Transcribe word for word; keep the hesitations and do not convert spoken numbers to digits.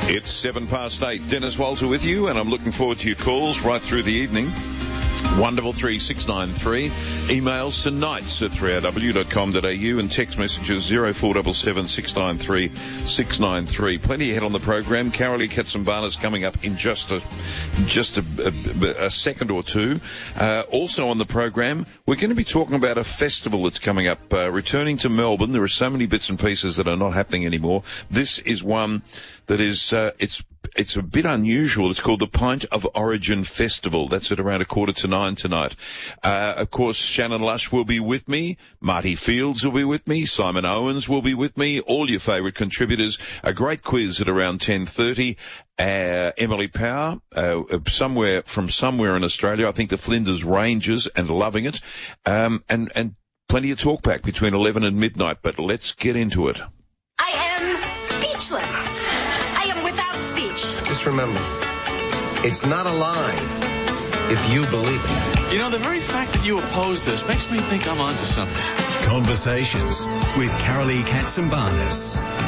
It's seven past eight. Dennis Walter with you, and I'm looking forward to your calls right through the evening. one double three six nine three. Emails to nights at three r w dot com dot a u and text messages zero four seven seven six nine three six nine three. Plenty ahead on the program. Carolee Katsimbarnas coming up in just a just a, a, a second or two. Uh, also on the program, we're going to be talking about a festival that's coming up, uh, returning to Melbourne. There are so many bits and pieces that are not happening anymore. This is one that is uh, it's it's a bit unusual. It's called the Pint of Origin Festival. That's at around a quarter to nine tonight. Uh, of course, Shannon Lush will be with me. Marty Fields will be with me. Simon Owens will be with me. All your favourite contributors. A great quiz at around ten thirty. Uh, Emily Power, uh, somewhere from somewhere in Australia. I think the Flinders Rangers, and loving it. Um, and, and plenty of talk back between eleven and midnight. But let's get into it. I am speechless. I am without speech. Just remember, it's not a lie if you believe it. You know, the very fact that you oppose this makes me think I'm onto something. Conversations with Carolee Katsimbarnas.